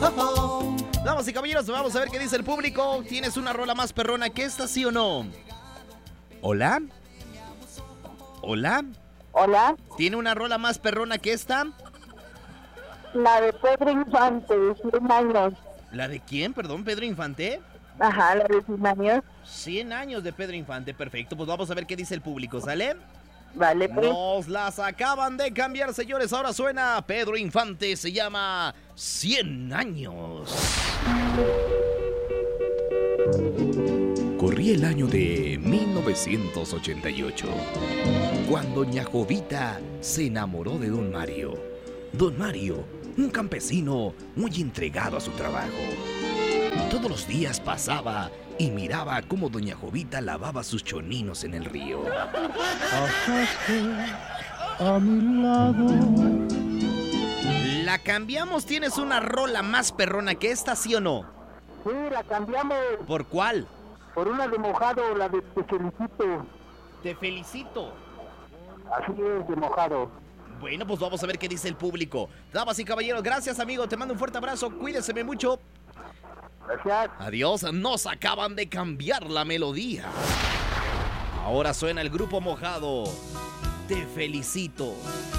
Damas y caballeros, vamos a ver qué dice el público. ¿Tienes una rola más perrona que esta, sí o no? ¿Hola? ¿Hola? Hola, ¿Tiene una rola más perrona que esta? la de Pedro Infante, de 100 años. ¿La de quién? Perdón, ¿Pedro Infante? Ajá, la de 100 años. 100 años de Pedro Infante, perfecto. Pues vamos a ver qué dice el público, ¿sale? Vale, pues. Nos las acaban de cambiar, señores. Ahora suena Pedro Infante, se llama 100 años. Corría el año de 1988, cuando doña Jovita se enamoró de don Mario. Don Mario, un campesino muy entregado a su trabajo. Todos los días pasaba y miraba cómo doña Jovita lavaba sus choninos en el río. A mi lado. ¿La cambiamos? ¿Tienes una rola más perrona que esta, sí o no? Sí, la cambiamos ¿Por cuál? por una de Mojado, la de Te Felicito. Te felicito. Así es, de Mojado. Bueno, pues vamos a ver qué dice el público. Damas y caballeros, gracias, amigo. Te mando un fuerte abrazo. Cuídeseme mucho. Gracias. Adiós. Nos acaban de cambiar la melodía. Ahora suena el grupo Mojado. Te felicito.